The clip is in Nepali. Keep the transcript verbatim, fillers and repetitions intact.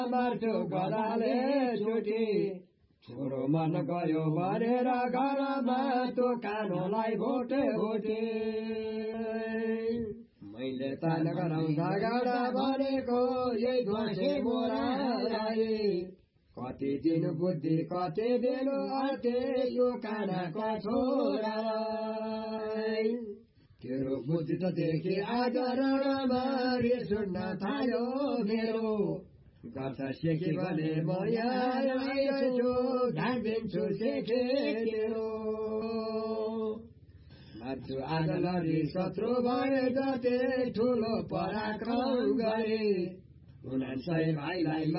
मार्छु गदाले छुटी छोरो मन गयो भनेर घरमा दोकानोलाई भोटे भोटे मैले तान गराउँदा गाडा भनेको यही ध्वासे मोरालाई कति दिन बुद्धि कति दिनु अर्थे यो कानाको छोरालाई तेरो बुद्धि त देखि आज रणमा रिस उठ्न थाल्यो मेरो गर्छ सेके भने म यहाँ आइरहेछु ढाकिदिन्छु सेके तेरो मार्छु आज लडी शत्रु भए जति ठुलो पराक्रम गरे उनान्सय भाइलाई